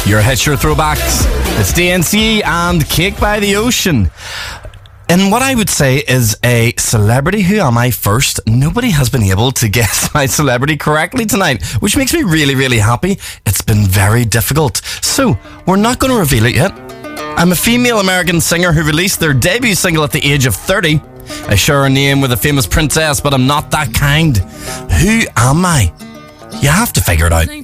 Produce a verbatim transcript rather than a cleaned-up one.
Your hits, your throwbacks. It's D N C and Cake by the Ocean. In what I would say is a celebrity Who Am I First, nobody has been able to guess my celebrity correctly tonight, which makes me really, really happy. It's been very difficult. So, we're not going to reveal it yet. I'm a female American singer who released their debut single at the age of thirty. I share a name with a famous princess, but I'm not that kind. Who am I? You have to figure it out.